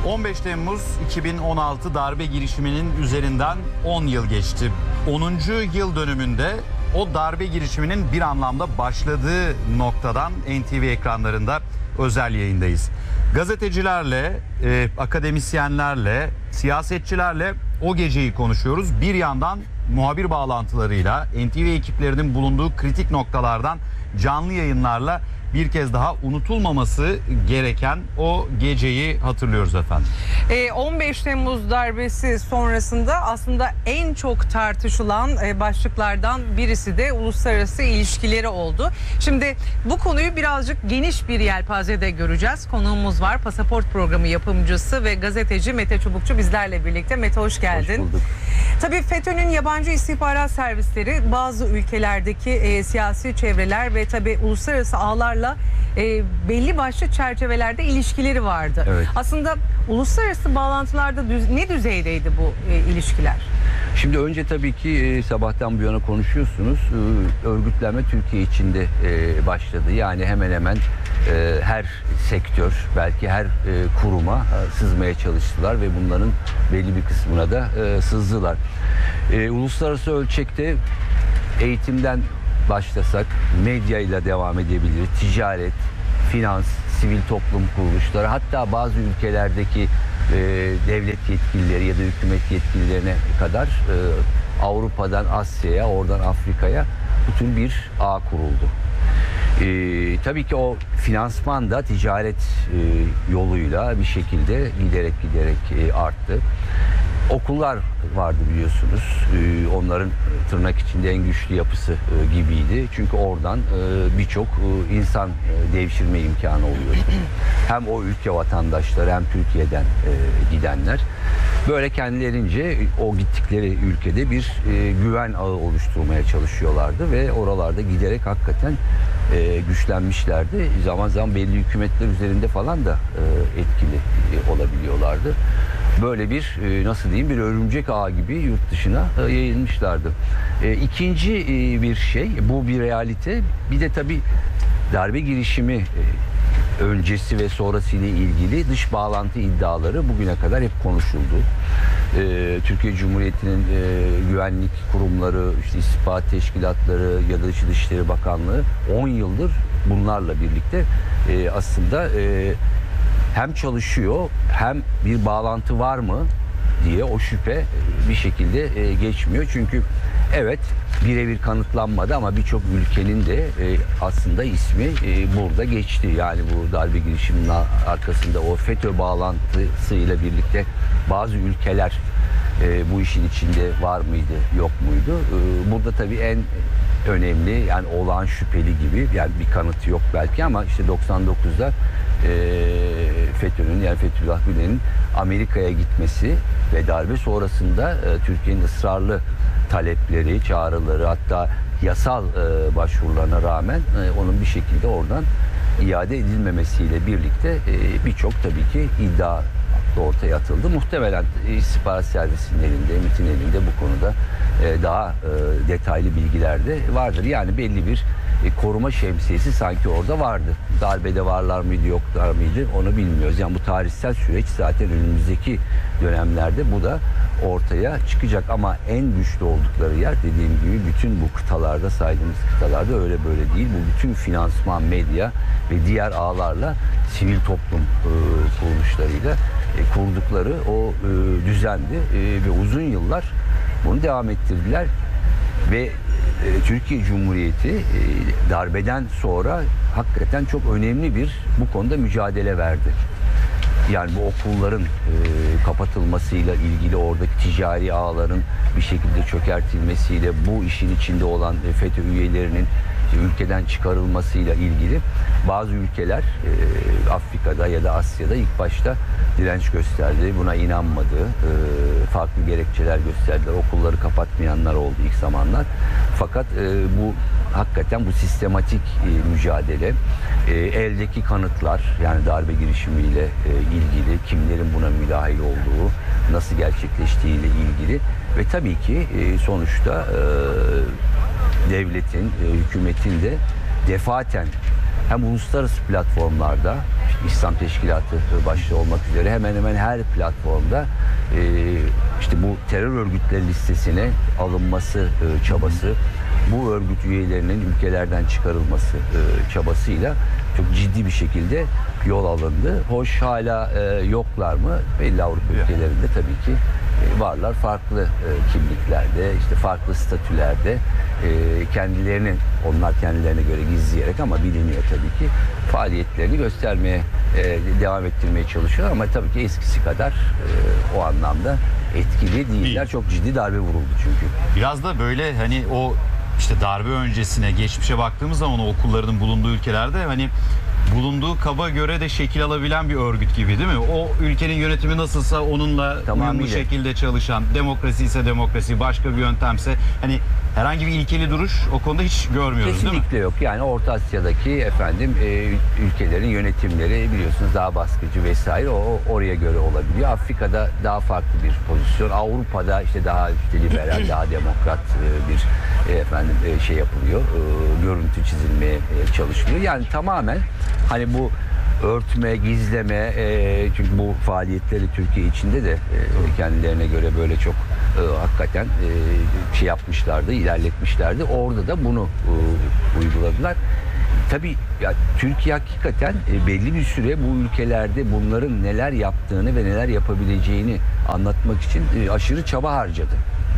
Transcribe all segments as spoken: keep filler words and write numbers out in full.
on beş Temmuz iki bin on altı darbe girişiminin üzerinden on yıl geçti. onuncu yıl dönümünde o darbe girişiminin bir anlamda başladığı noktadan N T V ekranlarında özel yayındayız. Gazetecilerle, e, akademisyenlerle, siyasetçilerle o geceyi konuşuyoruz. Bir yandan muhabir bağlantılarıyla, N T V ekiplerinin bulunduğu kritik noktalardan canlı yayınlarla bir kez daha unutulmaması gereken o geceyi hatırlıyoruz efendim. on beş Temmuz darbesi sonrasında aslında en çok tartışılan başlıklardan birisi de uluslararası ilişkileri oldu. Şimdi bu konuyu birazcık geniş bir yelpazede göreceğiz. Konuğumuz var. Pasaport programı yapımcısı ve gazeteci Mete Çubukçu bizlerle birlikte. Mete hoş geldin. Hoş bulduk. Tabii FETÖ'nün yabancı istihbarat servisleri bazı ülkelerdeki e, siyasi çevreler ve tabii uluslararası ağlarla e, belli başlı çerçevelerde ilişkileri vardı. Evet. Aslında uluslararası bağlantılarda düz, ne düzeydeydi bu e, ilişkiler? Şimdi önce tabii ki e, sabahtan bu yana konuşuyorsunuz. E, örgütlenme Türkiye içinde e, başladı. Yani hemen hemen e, her sektör, belki her e, kuruma e, sızmaya çalıştılar ve bunların belli bir kısmına da e, sızdılar. E, uluslararası ölçekte eğitimden başlasak medyayla devam edebilir, ticaret, finans, sivil toplum kuruluşları, hatta bazı ülkelerdeki e, devlet yetkilileri ya da hükümet yetkililerine kadar e, Avrupa'dan Asya'ya, oradan Afrika'ya bütün bir ağ kuruldu. E, tabii ki o finansman da ticaret e, yoluyla bir şekilde giderek giderek e, arttı. Okullar vardı biliyorsunuz. Ee, onların tırnak içinde en güçlü yapısı e, gibiydi. Çünkü oradan e, birçok e, insan e, devşirme imkanı oluyordu. Hem o ülke vatandaşları hem Türkiye'den e, gidenler. Böyle kendilerince o gittikleri ülkede bir e, güven ağı oluşturmaya çalışıyorlardı ve oralarda giderek hakikaten e, güçlenmişlerdi. Zaman zaman belli hükümetler üzerinde falan da e, etkili e, olabiliyorlardı. Böyle bir nasıl diyeyim bir örümcek ağı gibi yurt dışına yayılmışlardı. E, ikinci e, bir şey, bu bir realite. Bir de tabii darbe girişimi e, öncesi ve sonrası ile ilgili dış bağlantı iddiaları bugüne kadar hep konuşuldu. E, Türkiye Cumhuriyeti'nin e, güvenlik kurumları, işte istihbarat teşkilatları ya da Dışişleri Bakanlığı on yıldır bunlarla birlikte e, aslında e, hem çalışıyor hem bir bağlantı var mı diye o şüphe bir şekilde geçmiyor. Çünkü evet birebir kanıtlanmadı ama birçok ülkenin de aslında ismi burada geçti. Yani bu darbe girişiminin arkasında o FETÖ bağlantısıyla birlikte bazı ülkeler bu işin içinde var mıydı yok muydu? Burada tabii en önemli yani olağan şüpheli gibi yani bir kanıtı yok belki ama işte doksan dokuzda e, FETÖ'nün yani Fethullah Gülen'in Amerika'ya gitmesi ve darbe sonrasında e, Türkiye'nin ısrarlı talepleri, çağrıları hatta yasal e, başvurularına rağmen e, onun bir şekilde oradan iade edilmemesiyle birlikte e, birçok tabii ki iddia ortaya atıldı. Muhtemelen istihbarat servisinin elinde, MİT'in elinde bu konuda e, daha e, detaylı bilgiler de vardır. Yani belli bir e, koruma şemsiyesi sanki orada vardı. Darbede varlar mıydı, yoklar mıydı onu bilmiyoruz. Yani bu tarihsel süreç zaten önümüzdeki dönemlerde bu da ortaya çıkacak ama en güçlü oldukları yer dediğim gibi bütün bu kıtalarda saydığımız kıtalarda öyle böyle değil. Bu bütün finansman, medya ve diğer ağlarla sivil toplum e, kuruluşlarıyla e, kurdukları o e, düzendi e, ve uzun yıllar bunu devam ettirdiler ve e, Türkiye Cumhuriyeti e, darbeden sonra hakikaten çok önemli bir bu konuda mücadele verdi. Yani bu okulların e, kapatılmasıyla ilgili oradaki ticari ağların bir şekilde çökertilmesiyle bu işin içinde olan e, FETÖ üyelerinin ülkeden çıkarılmasıyla ilgili bazı ülkeler e, Afrika'da ya da Asya'da ilk başta direnç gösterdi. Buna inanmadı. E, farklı gerekçeler gösterdiler. Okulları kapatmayanlar oldu ilk zamanlar. Fakat e, bu hakikaten bu sistematik e, mücadele, e, eldeki kanıtlar yani darbe girişimiyle e, ilgili kimlerin buna müdahil olduğu, nasıl gerçekleştiğiyle ilgili ve tabii ki e, sonuçta e, devletin, e, hükümetin de defaten hem uluslararası platformlarda İslam Teşkilatı başta olmak üzere hemen hemen her platformda e, işte bu terör örgütleri listesine alınması e, çabası, bu örgüt üyelerinin ülkelerden çıkarılması e, çabasıyla çok ciddi bir şekilde yol alındı. Hoş hala e, yoklar mı? Belli Avrupa ülkelerinde tabii ki e, varlar. Farklı e, kimliklerde, işte farklı statülerde e, kendilerini, onlar kendilerine göre gizleyerek ama biliniyor tabii ki, faaliyetlerini göstermeye, e, devam ettirmeye çalışıyor ama tabii ki eskisi kadar e, o anlamda etkili değiller. Değil. Çok ciddi darbe vuruldu çünkü. Biraz da böyle hani o işte darbe öncesine, geçmişe baktığımız zaman o okulların bulunduğu ülkelerde hani bulunduğu kaba göre de şekil alabilen bir örgüt gibi değil mi? O ülkenin yönetimi nasılsa onunla Tamamıyla. uyumlu şekilde çalışan, demokrasi ise demokrasi, başka bir yöntemse hani herhangi bir ilkeli duruş o konuda hiç görmüyoruz değil mi? Kesinlikle yok. Yani Orta Asya'daki efendim e, ülkelerin yönetimleri biliyorsunuz daha baskıcı vesaire, o oraya göre olabiliyor. Afrika'da daha farklı bir pozisyon. Avrupa'da işte daha işte liberal, daha demokrat e, bir e, efendim e, şey yapılıyor. E, görüntü çizilmeye e, çalışılıyor. Yani tamamen hani bu örtme, gizleme, e, çünkü bu faaliyetleri Türkiye içinde de e, kendilerine göre böyle çok e, hakikaten e, şey yapmışlardı, ilerletmişlerdi. Orada da bunu e, uyguladılar. Tabii ya, Türkiye hakikaten e, belli bir süre bu ülkelerde bunların neler yaptığını ve neler yapabileceğini anlatmak için e, aşırı çaba harcadı.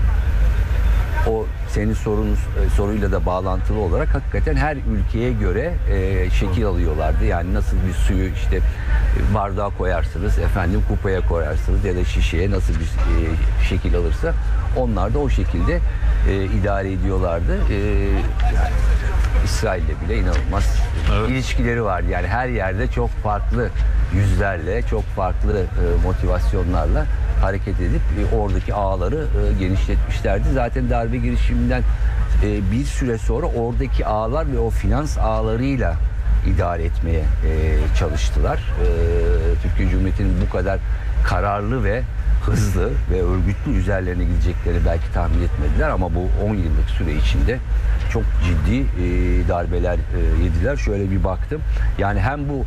O senin sorunuz e, soruyla da bağlantılı olarak hakikaten her ülkeye göre e, şekil alıyorlardı. Yani nasıl bir suyu işte e, bardağa koyarsınız, efendim kupaya koyarsınız ya da şişeye nasıl bir e, şekil alırsa onlar da o şekilde e, idare ediyorlardı. E, yani İsrail'le bile inanılmaz Evet. ilişkileri vardı. Yani her yerde çok farklı yüzlerle, çok farklı e, motivasyonlarla hareket edip e, oradaki ağları e, genişletmişlerdi. Zaten darbe girişiminden e, bir süre sonra oradaki ağlar ve o finans ağlarıyla idare etmeye e, çalıştılar. E, Türkiye Cumhuriyeti'nin bu kadar kararlı ve hızlı ve örgütlü üzerlerine gideceklerini belki tahmin etmediler ama bu on yıllık süre içinde çok ciddi e, darbeler e, yediler. Şöyle bir baktım. Yani hem bu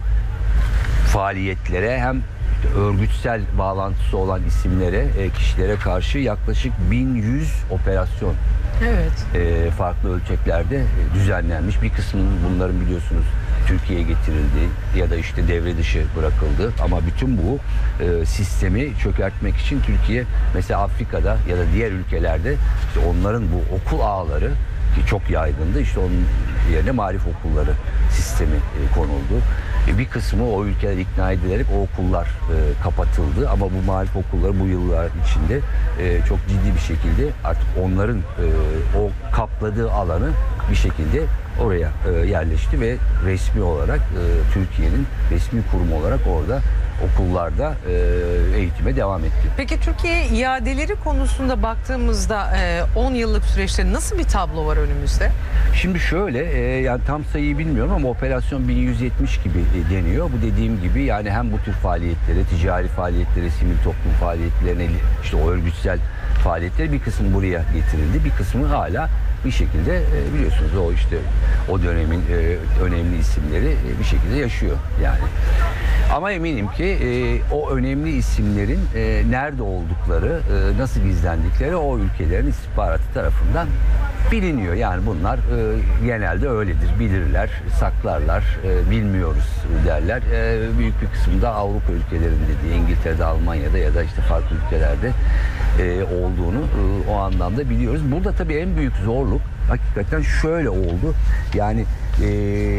faaliyetlere hem örgütsel bağlantısı olan isimlere, e, kişilere karşı yaklaşık bin yüz operasyon Evet. e, farklı ölçeklerde e, düzenlenmiş. Bir kısmının bunların biliyorsunuz Türkiye'ye getirildi ya da işte devre dışı bırakıldı. Ama bütün bu e, sistemi çökertmek için Türkiye mesela Afrika'da ya da diğer ülkelerde işte onların bu okul ağları ki çok yaygındı. İşte onun yerine marif okulları sistemi e, konuldu. E, bir kısmı o ülkeler ikna edilerek o okullar e, kapatıldı. Ama bu marif okulları bu yıllar içinde e, çok ciddi bir şekilde artık onların e, o kapladığı alanı bir şekilde oraya e, yerleşti ve resmi olarak e, Türkiye'nin resmi kurumu olarak orada okullarda e, eğitime devam etti. Peki Türkiye iadeleri konusunda baktığımızda e, on yıllık süreçte nasıl bir tablo var önümüzde? Şimdi şöyle e, yani tam sayıyı bilmiyorum ama operasyon bin yüz yetmiş gibi e, deniyor. Bu dediğim gibi yani hem bu tür faaliyetlere, ticari faaliyetlere, sivil toplum faaliyetlerine, işte o örgütsel faaliyetlere bir kısmı buraya getirildi. Bir kısmı hala bir şekilde e, biliyorsunuz o işte o dönemin e, önemli isimleri e, bir şekilde yaşıyor yani. Ama eminim ki e, o önemli isimlerin e, nerede oldukları, e, nasıl gizlendikleri o ülkelerin istihbaratı tarafından biliniyor. Yani bunlar e, genelde öyledir. Bilirler, saklarlar, e, bilmiyoruz derler. E, büyük bir kısmında Avrupa ülkelerinde diye, İngiltere'de, Almanya'da ya da işte farklı ülkelerde e, olduğunu e, o anlamda biliyoruz. Burada tabii en büyük zorluk hakikaten şöyle oldu. Yani e,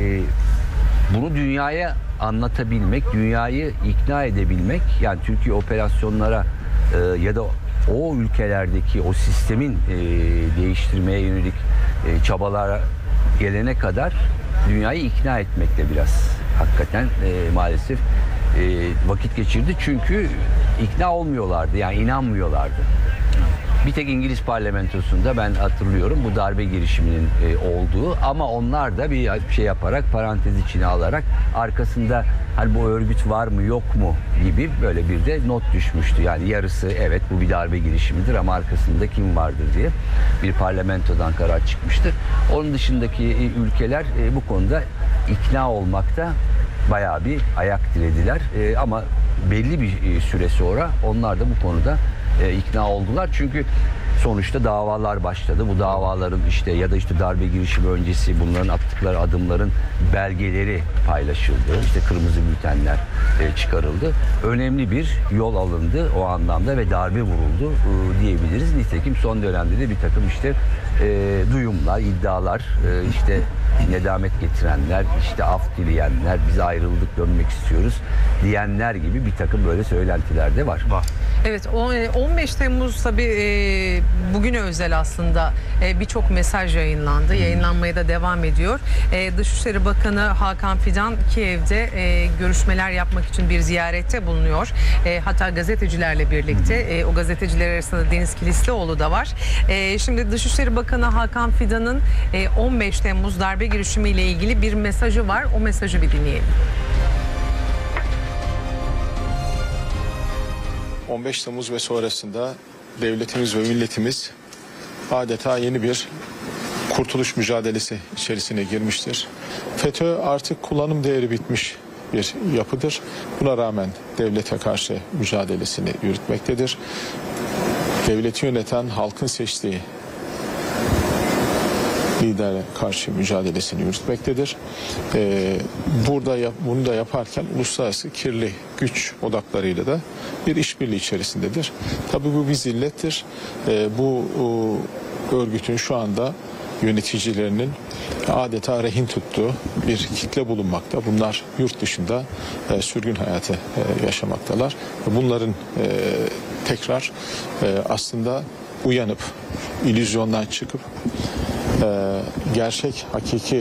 bunu dünyaya anlatabilmek, dünyayı ikna edebilmek, yani Türkiye operasyonlara e, ya da o ülkelerdeki o sistemin e, değiştirmeye yönelik e, çabalara gelene kadar dünyayı ikna etmekle biraz hakikaten e, maalesef e, vakit geçirdi. Çünkü ikna olmuyorlardı, yani inanmıyorlardı. Bir tek İngiliz parlamentosunda ben hatırlıyorum bu darbe girişiminin e, olduğu ama onlar da bir şey yaparak parantez içine alarak arkasında hani bu örgüt var mı yok mu gibi böyle bir de not düşmüştü. Yani yarısı evet bu bir darbe girişimidir ama arkasında kim vardır diye bir parlamentodan karar çıkmıştı. Onun dışındaki e, ülkeler e, bu konuda ikna olmakta bayağı bir ayak dilediler. E, ama belli bir süre sonra onlar da bu konuda e, ikna oldular. Çünkü sonuçta davalar başladı. Bu davaların işte ya da işte darbe girişimi öncesi bunların attıkları adımların belgeleri paylaşıldı. İşte kırmızı bültenler e, çıkarıldı. Önemli bir yol alındı o anlamda ve darbe vuruldu e, diyebiliriz. Nitekim son dönemde de bir takım işte e, duyumlar, iddialar, e, işte nedamet getirenler, işte af dileyenler, biz ayrıldık dönmek istiyoruz diyenler gibi bir takım böyle söylentiler de var. Var. Evet, on beş Temmuz tabii bugüne özel aslında birçok mesaj yayınlandı. Yayınlanmaya da devam ediyor. Dışişleri Bakanı Hakan Fidan Kiev'de görüşmeler yapmak için bir ziyarette bulunuyor. Hatta gazetecilerle birlikte. O gazeteciler arasında Deniz Kilislioğlu da var. Şimdi Dışişleri Bakanı Hakan Fidan'ın on beş Temmuz darbe girişimiyle ilgili bir mesajı var. O mesajı bir dinleyelim. on beş Temmuz ve sonrasında devletimiz ve milletimiz adeta yeni bir kurtuluş mücadelesi içerisine girmiştir. FETÖ artık kullanım değeri bitmiş bir yapıdır. Buna rağmen devlete karşı mücadelesini yürütmektedir. Devleti yöneten halkın seçtiği lidere karşı mücadelesini yürütmektedir. Ee, burada yap, bunu da yaparken uluslararası kirli güç odaklarıyla da bir işbirliği içerisindedir. Tabii bu bir zillettir. Ee, bu o, örgütün şu anda yöneticilerinin adeta rehin tuttuğu bir kitle bulunmakta. Bunlar yurt dışında e, sürgün hayatı e, yaşamaktalar. Bunların e, tekrar e, aslında uyanıp, illüzyondan çıkıp Ee, gerçek, hakiki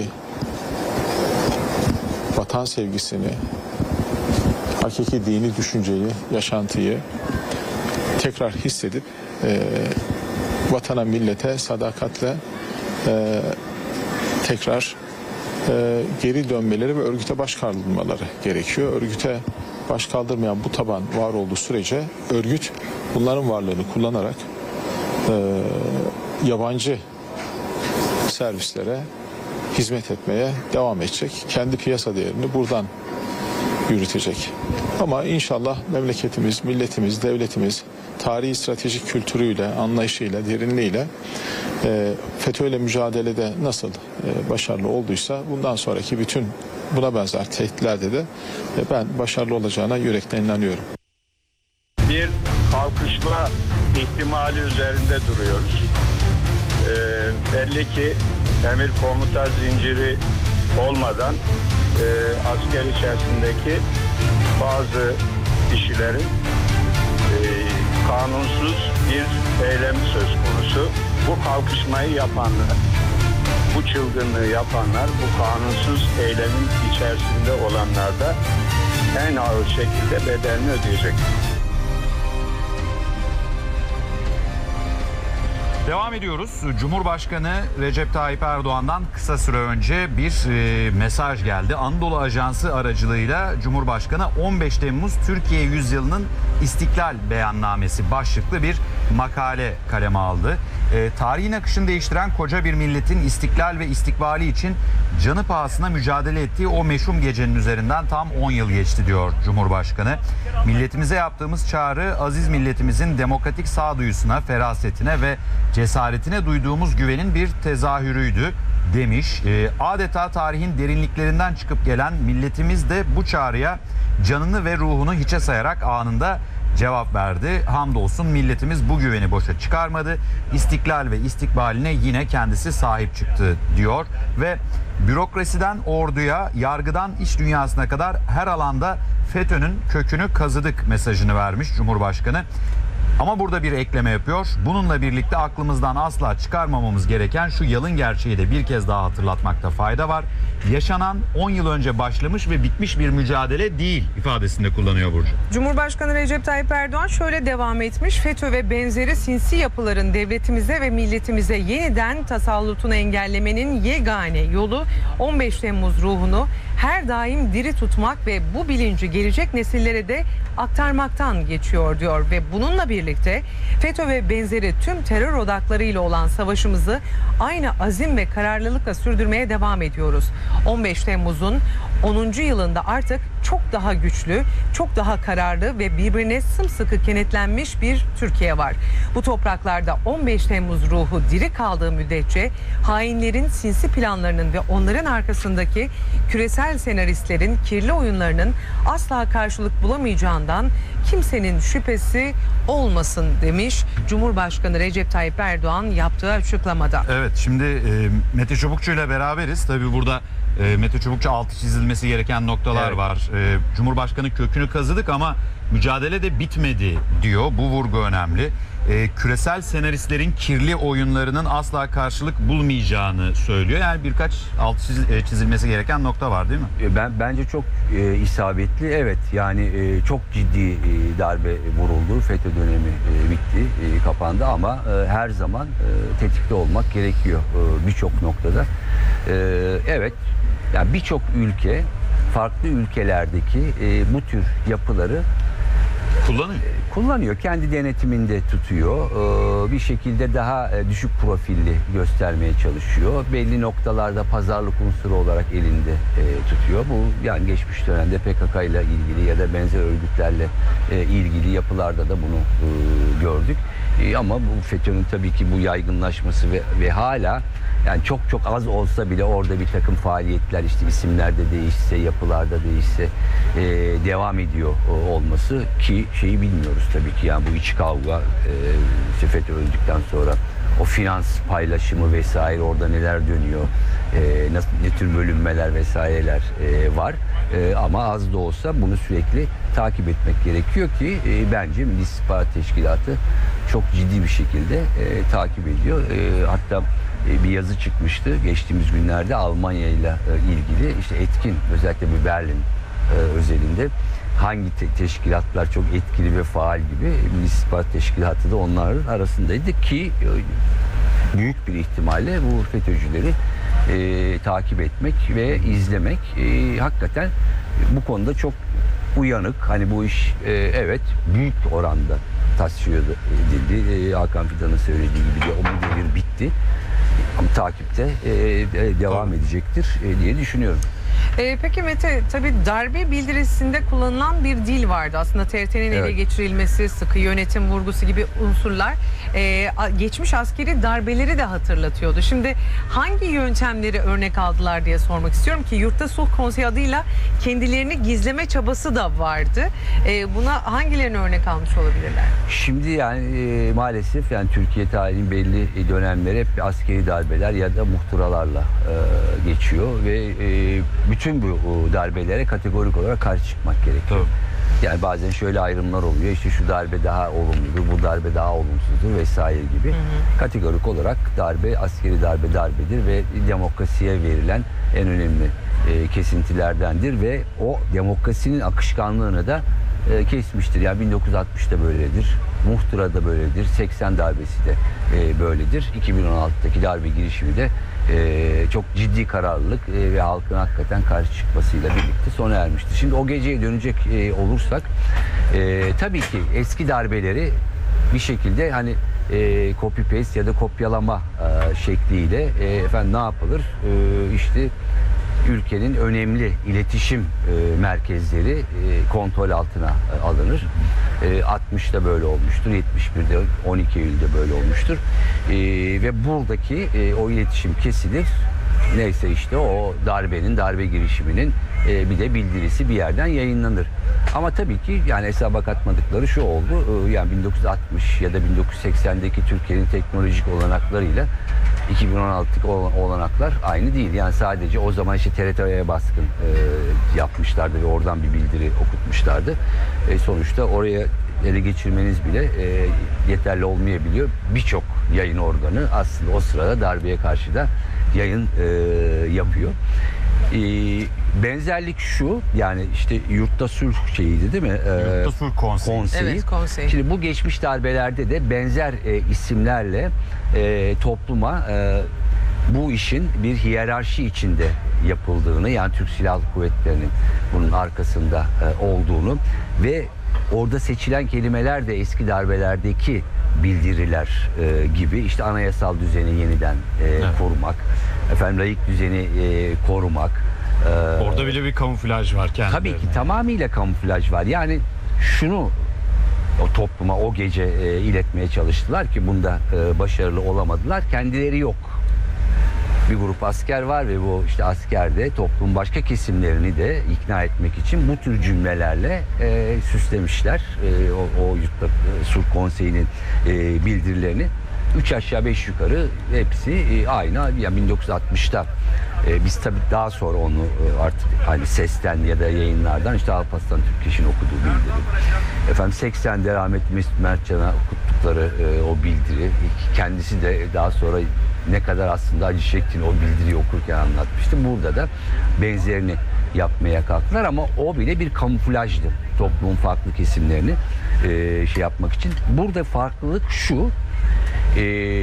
vatan sevgisini, hakiki dini düşünceyi, yaşantıyı tekrar hissedip e, vatana, millete sadakatle e, tekrar e, geri dönmeleri ve örgüte baş kaldırmaları gerekiyor. Örgüte baş kaldırmayan bu taban var olduğu sürece örgüt bunların varlığını kullanarak e, yabancı servislere hizmet etmeye devam edecek. Kendi piyasa değerini buradan yürütecek. Ama inşallah memleketimiz, milletimiz, devletimiz tarihi stratejik kültürüyle, anlayışıyla, derinliğiyle e, FETÖ'yle mücadelede nasıl e, başarılı olduysa bundan sonraki bütün buna benzer tehditlerde de e, ben başarılı olacağına yürekten inanıyorum. Bir kalkışma ihtimali üzerinde duruyoruz. Ee, belli ki emir komuta zinciri olmadan e, asker içerisindeki bazı kişilerin e, kanunsuz bir eylemi söz konusu. Bu kalkışmayı yapanlar, bu çılgınlığı yapanlar, bu kanunsuz eylemin içerisinde olanlar da en ağır şekilde bedelini ödeyecek. Devam ediyoruz. Cumhurbaşkanı Recep Tayyip Erdoğan'dan kısa süre önce bir e, mesaj geldi. Anadolu Ajansı aracılığıyla Cumhurbaşkanı on beş Temmuz Türkiye Yüzyılı'nın İstiklal Beyannamesi başlıklı bir makale kaleme aldı. E, tarihin akışını değiştiren koca bir milletin istiklal ve istikbali için canı pahasına mücadele ettiği o meşhum gecenin üzerinden tam on yıl geçti diyor Cumhurbaşkanı. Milletimize yaptığımız çağrı aziz milletimizin demokratik sağduyusuna, ferasetine ve cesaretine duyduğumuz güvenin bir tezahürüydü demiş. E, adeta tarihin derinliklerinden çıkıp gelen milletimiz de bu çağrıya canını ve ruhunu hiçe sayarak anında cevap verdi. Hamdolsun milletimiz bu güveni boşa çıkarmadı. İstiklal ve istikbaline yine kendisi sahip çıktı diyor ve bürokrasiden orduya, yargıdan iş dünyasına kadar her alanda FETÖ'nün kökünü kazıdık mesajını vermiş Cumhurbaşkanı. Ama burada bir ekleme yapıyor. Bununla birlikte aklımızdan asla çıkarmamamız gereken şu yalın gerçeği de bir kez daha hatırlatmakta fayda var. Yaşanan on yıl önce başlamış ve bitmiş bir mücadele değil ifadesinde kullanıyor Burcu. Cumhurbaşkanı Recep Tayyip Erdoğan şöyle devam etmiş. FETÖ ve benzeri sinsi yapıların devletimize ve milletimize yeniden tasallutunu engellemenin yegane yolu on beş Temmuz ruhunu her daim diri tutmak ve bu bilinci gelecek nesillere de aktarmaktan geçiyor diyor ve bununla birlikte FETÖ ve benzeri tüm terör odaklarıyla olan savaşımızı aynı azim ve kararlılıkla sürdürmeye devam ediyoruz. on beş Temmuz'un onuncu yılında artık çok daha güçlü, çok daha kararlı ve birbirine sımsıkı kenetlenmiş bir Türkiye var. Bu topraklarda on beş Temmuz ruhu diri kaldığı müddetçe hainlerin sinsi planlarının ve onların arkasındaki küresel senaristlerin kirli oyunlarının asla karşılık bulamayacağından kimsenin şüphesi olmasın demiş Cumhurbaşkanı Recep Tayyip Erdoğan yaptığı açıklamada. Evet, şimdi e, Mete Çubukçu ile beraberiz. Tabii burada e, Mete Çubukçu altı çizilmesi gereken noktalar Evet. var. E, Cumhurbaşkanı kökünü kazıdık ama mücadele de bitmedi diyor. Bu vurgu önemli. E, küresel senaristlerin kirli oyunlarının asla karşılık bulmayacağını söylüyor. Yani birkaç altı çiz- e, çizilmesi gereken nokta var değil mi? Ben bence çok e, isabetli. Evet, yani e, çok ciddi e, darbe vuruldu. FETÖ dönemi e, bitti, e, kapandı ama e, her zaman e, tetikte olmak gerekiyor e, birçok noktada. E, evet, yani birçok ülke, farklı ülkelerdeki e, bu tür yapıları Kullanıyor. kullanıyor. Kendi denetiminde tutuyor. Ee, bir şekilde daha e, düşük profilli göstermeye çalışıyor. Belli noktalarda pazarlık unsuru olarak elinde e, tutuyor. Bu yani geçmiş dönemde P K K ile ilgili ya da benzer örgütlerle e, ilgili yapılarda da bunu e, gördük. E, ama bu FETÖ'nün tabii ki bu yaygınlaşması ve, ve hala yani çok çok az olsa bile orada bir takım faaliyetler, işte isimlerde değişse, yapılarda değişse e, devam ediyor e, olması ki şeyi bilmiyoruz tabii ki, yani bu iç kavga e, işte FETÖ öldükten sonra o finans paylaşımı vesaire, orada neler dönüyor, e, nasıl, ne tür bölünmeler vesaireler e, var e, ama az da olsa bunu sürekli takip etmek gerekiyor ki e, bence Milli İstihbarat Teşkilatı çok ciddi bir şekilde e, takip ediyor. E, hatta bir yazı çıkmıştı geçtiğimiz günlerde Almanya ile ilgili, işte etkin, özellikle bir Berlin e, özelinde hangi te- teşkilatlar çok etkili ve faal gibi, Milli İstihbarat Teşkilatı da onların arasındaydı ki e, büyük bir ihtimalle bu FETÖ'cüleri e, takip etmek ve izlemek e, hakikaten bu konuda çok uyanık. Hani bu iş e, evet büyük oranda tasfiye edildi. E, Hakan Fidan'ın söylediği gibi de o devir bitti. Ama takipte e, e, devam edecektir e, diye düşünüyorum. Ee, peki Mete, tabii darbe bildirisinde kullanılan bir dil vardı. Aslında T R T'nin ele Evet. geçirilmesi, sıkı yönetim vurgusu gibi unsurlar e, a- geçmiş askeri darbeleri de hatırlatıyordu. Şimdi hangi yöntemleri örnek aldılar diye sormak istiyorum ki Yurtta Sulh Konseyi adıyla kendilerini gizleme çabası da vardı. E, buna hangilerini örnek almış olabilirler? Şimdi yani e, maalesef yani Türkiye tarihinin belli dönemleri hep askeri darbeler ya da muhtıralarla e, geçiyor ve e, bütün bu darbelere kategorik olarak karşı çıkmak gerekiyor. Tabii. Yani bazen şöyle ayrımlar oluyor, işte şu darbe daha olumludur, bu darbe daha olumsuzdur vesaire gibi. Hı hı. Kategorik olarak darbe, askeri darbe darbedir ve demokrasiye verilen en önemli e, kesintilerdendir ve o demokrasinin akışkanlığını da e, kesmiştir. Yani bin dokuz yüz altmışta böyledir, muhtıra da böyledir, seksen darbesi de e, böyledir. iki bin on altıdaki darbe girişimi de e, çok ciddi kararlılık e, ve halkın hakikaten karşı çıkmasıyla birlikte sona ermiştir. Şimdi o geceye dönecek e, olursak e, tabii ki eski darbeleri bir şekilde hani e, copy paste ya da kopyalama e, şekliyle e, efendim ne yapılır? E, işte ülkenin önemli iletişim e, merkezleri e, kontrol altına e, alınır. E, altmışta böyle olmuştur, yetmiş birde, on iki Eylül'de böyle olmuştur. E, ve buradaki e, o iletişim kesilir. Neyse işte o darbenin, darbe girişiminin e, bir de bildirisi bir yerden yayınlanır. Ama tabii ki yani hesaba katmadıkları şu oldu. E, yani bin dokuz yüz altmış ya da bin dokuz yüz seksendeki Türkiye'nin teknolojik olanaklarıyla iki bin on altıdaki olanaklar aynı değil. Yani sadece o zaman işte T R T'ye baskın e, yapmışlardı ve oradan bir bildiri okutmuşlardı. E, sonuçta oraya ele geçirmeniz bile e, yeterli olmayabiliyor. Birçok yayın organı aslında o sırada darbeye karşı da yayın e, yapıyor. E, benzerlik şu, yani işte Yurtta Sulh şeyiydi değil mi? E, Yurtta Sulh Konseyi. Evet, konsey. Şimdi bu geçmiş darbelerde de benzer e, isimlerle e, topluma e, bu işin bir hiyerarşi içinde yapıldığını, yani Türk Silahlı Kuvvetleri'nin bunun arkasında e, olduğunu ve orada seçilen kelimeler de eski darbelerdeki bildiriler e, gibi, işte anayasal düzeni yeniden e, Evet. korumak, efendim laik düzeni e, korumak, Orada bile bir kamuflaj var kendilerine. Tabii ki tamamıyla kamuflaj var. Yani şunu o topluma o gece e, iletmeye çalıştılar ki bunda e, başarılı olamadılar. Kendileri yok. Bir grup asker var ve bu işte asker de toplumun başka kesimlerini de ikna etmek için bu tür cümlelerle e, süslemişler. E, o, o Yurtta Sulh Konseyi'nin e, bildirilerini. Üç aşağı beş yukarı hepsi e, aynı. Yani bin dokuz yüz altmışta e, biz tabii daha sonra onu e, artık hani sesten ya da yayınlardan işte Alparslan Türkeş'in okuduğu bildiri. Efendim seksende rahmetli Mesut Mertcan'a okuttukları e, o bildiri. Kendisi de daha sonra ne kadar aslında acı çektiğini o bildiriyi okurken anlatmıştı. Burada da benzerini yapmaya kalktılar ama o bile bir kamuflajdı. Toplumun farklı kesimlerini e, şey yapmak için. Burada farklılık şu. Ee,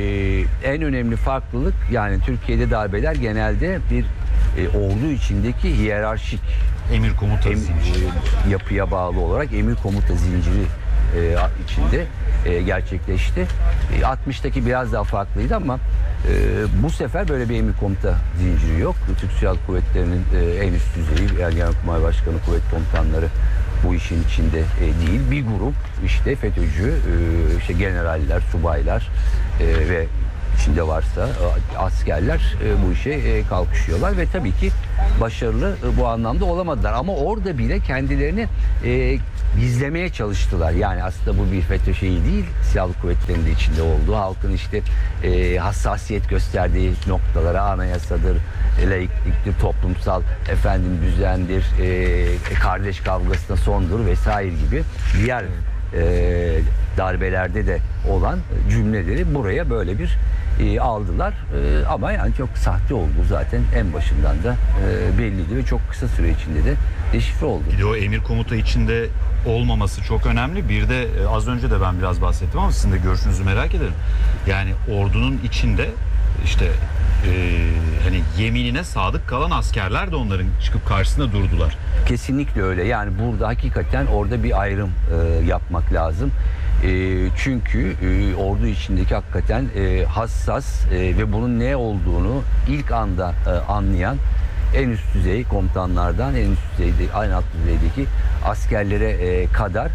en önemli farklılık yani Türkiye'de darbeler genelde bir e, ordu içindeki hiyerarşik emir komuta em, zinciri. e, yapıya bağlı olarak emir komuta zinciri e, içinde e, gerçekleşti. E, altmıştaki biraz daha farklıydı ama e, bu sefer böyle bir emir komuta zinciri yok. Türk Silahlı Kuvvetleri'nin e, en üst düzeyi yani Genelkurmay Başkanı, kuvvet komutanları bu işin içinde e, değil. Bir grup işte FETÖ'cü e, işte generaller, subaylar e, ve içinde varsa e, askerler e, bu işe e, kalkışıyorlar ve tabii ki başarılı e, bu anlamda olamadılar. Ama orada bile kendilerini e, gizlemeye çalıştılar. Yani aslında bu bir FETÖ şeyi değil. Silahlı Kuvvetleri'nin de içinde olduğu, halkın işte e, hassasiyet gösterdiği noktalara anayasadır, laikliktir, toplumsal efendim düzendir, e, kardeş kavgasına sondur vesaire gibi diğer e, darbelerde de olan cümleleri buraya böyle bir e, aldılar. E, ama yani çok sahte oldu zaten en başından da e, belliydi ve çok kısa süre içinde de deşifre oldu. Bir de o emir komuta içinde olmaması çok önemli. Bir de e, az önce de ben biraz bahsettim ama sizin de görüşünüzü merak ederim. Yani ordunun içinde işte e, hani yeminine sadık kalan askerler de onların çıkıp karşısında durdular. Kesinlikle öyle. Yani burada hakikaten orada bir ayrım e, yapmak lazım. E, çünkü e, ordu içindeki hakikaten e, hassas e, ve bunun ne olduğunu ilk anda e, anlayan en üst düzey komutanlardan en üst düzeyde, aynı alt düzeydeki askerlere e, kadar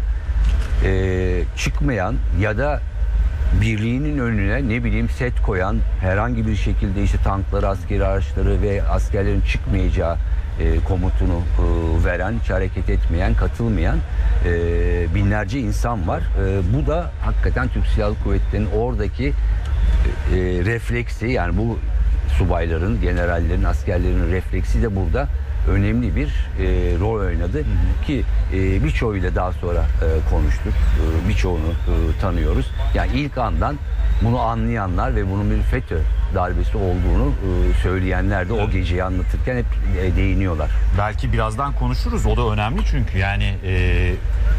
e, çıkmayan ya da birliğinin önüne ne bileyim set koyan, herhangi bir şekilde işte tankları, askeri araçları ve askerlerin çıkmayacağı e, komutunu e, veren, hiç hareket etmeyen, katılmayan e, binlerce insan var. E, bu da hakikaten Türk Silahlı Kuvvetleri'nin oradaki e, refleksi, yani bu subayların, generallerin, askerlerin refleksi de burada önemli bir e, rol oynadı. Hı hı. Ki e, birçoğuyla daha sonra e, konuştuk. E, birçoğunu e, tanıyoruz. Yani ilk andan bunu anlayanlar ve bunun bir FETÖ darbesi olduğunu e, söyleyenler de evet. O geceyi anlatırken hep e, değiniyorlar. Belki birazdan konuşuruz. O da önemli çünkü yani e,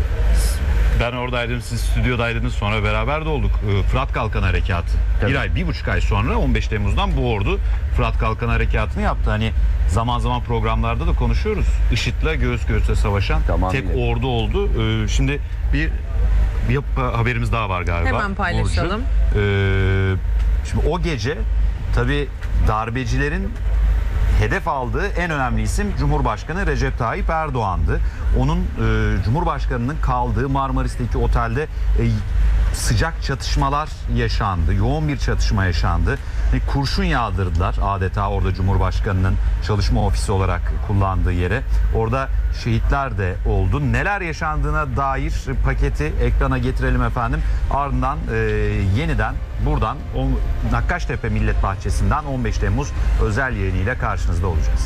ben oradaydım, siz stüdyodaydınız, sonra beraber de olduk. E, Fırat Kalkan Harekatı. Tabii. Bir ay, bir buçuk ay sonra on beş Temmuz'dan bu ordu Fırat Kalkan Harekatı'nı yaptı. Hani zaman zaman programlarda da konuşuyoruz. IŞİD'le göğüs göğüse savaşan tamamıyla tek ordu oldu. E, şimdi bir bir haberimiz daha var galiba. Hemen paylaşalım. E, şimdi o gece tabii darbecilerin hedef aldığı en önemli isim Cumhurbaşkanı Recep Tayyip Erdoğan'dı. Onun e, Cumhurbaşkanı'nın kaldığı Marmaris'teki otelde e, sıcak çatışmalar yaşandı. Yoğun bir çatışma yaşandı. E, kurşun yağdırdılar adeta orada Cumhurbaşkanı'nın çalışma ofisi olarak kullandığı yere. Orada şehitler de oldu. Neler yaşandığına dair paketi ekrana getirelim efendim. Ardından e, yeniden buradan o, Nakkaştepe Millet Bahçesi'nden on beş Temmuz özel yayınıyla karşınızda olacağız.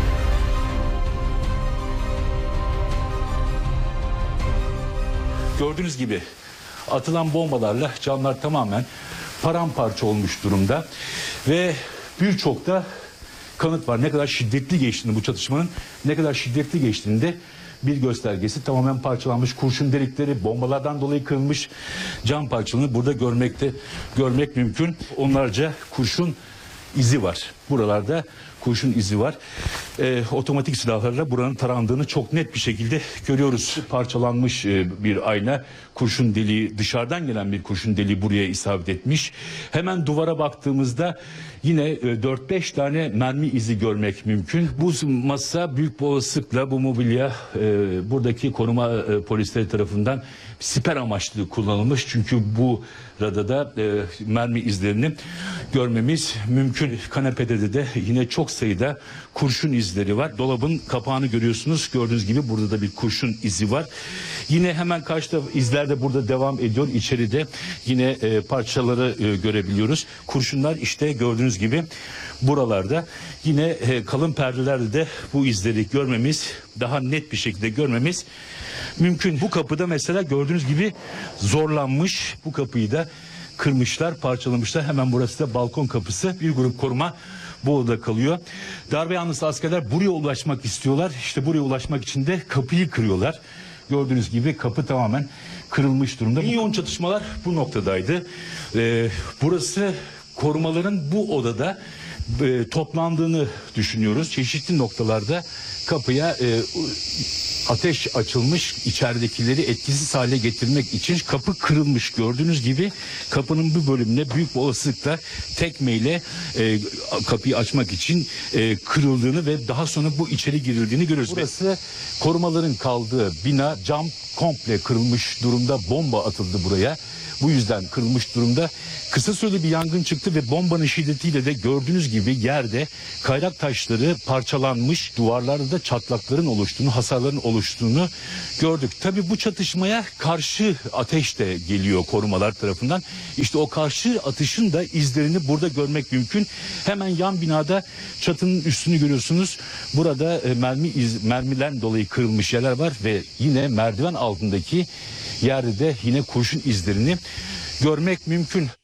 Gördüğünüz gibi atılan bombalarla camlar tamamen paramparça olmuş durumda ve birçok da kanıt var. Ne kadar şiddetli geçtiğini, bu çatışmanın ne kadar şiddetli geçtiğini de bir göstergesi. Tamamen parçalanmış kurşun delikleri, bombalardan dolayı kırılmış cam parçalarını burada görmekte görmek mümkün. Onlarca kurşun izi var. Buralarda kurşun izi var. E, otomatik silahlarla buranın tarandığını çok net bir şekilde görüyoruz. Parçalanmış e, bir ayna, kurşun deliği, dışarıdan gelen bir kurşun deliği buraya isabet etmiş. Hemen duvara baktığımızda yine e, dört beş tane mermi izi görmek mümkün. Bu masa büyük bir olasılıkla, bu mobilya e, buradaki koruma e, polisleri tarafından siper amaçlı kullanılmış. Çünkü bu radada e, mermi izlerini görmemiz mümkün. Kanepede de yine çok sayıda kurşun izleri var. Dolabın kapağını görüyorsunuz. Gördüğünüz gibi burada da bir kurşun izi var. Yine hemen karşıda izler de burada devam ediyor. İçeride yine e, parçaları e, görebiliyoruz. Kurşunlar işte gördüğünüz gibi buralarda. Yine e, kalın perdelerde de bu izleri görmemiz, daha net bir şekilde görmemiz mümkün. Bu kapıda mesela gördüğünüz gibi zorlanmış. Bu kapıyı da kırmışlar, parçalamışlar. Hemen burası da balkon kapısı. Bir grup koruma bu odada kalıyor. Darbe yanlısı askerler buraya ulaşmak istiyorlar. İşte buraya ulaşmak için de kapıyı kırıyorlar. Gördüğünüz gibi kapı tamamen kırılmış durumda. En yoğun çatışmalar bu noktadaydı. Ee, burası korumaların bu odada e, toplandığını düşünüyoruz. Çeşitli noktalarda kapıya e, ateş açılmış, içeridekileri etkisiz hale getirmek için kapı kırılmış. Gördüğünüz gibi kapının bu bölümüne büyük bir olasılıkla tekmeyle e, kapıyı açmak için e, kırıldığını ve daha sonra bu içeri girildiğini görüyoruz. Burası korumaların kaldığı bina, cam komple kırılmış durumda, bomba atıldı buraya. Bu yüzden kırılmış durumda. Kısa süreli bir yangın çıktı ve bombanın şiddetiyle de gördüğünüz gibi yerde kayrak taşları parçalanmış, duvarlarda da çatlakların oluştuğunu, hasarların oluştuğunu gördük. Tabii bu çatışmaya karşı ateş de geliyor korumalar tarafından. İşte o karşı atışın da izlerini burada görmek mümkün. Hemen yan binada çatının üstünü görüyorsunuz. Burada mermi iz, mermiden dolayı kırılmış yerler var ve yine merdiven altındaki yerde de yine kurşun izlerini görmek mümkün.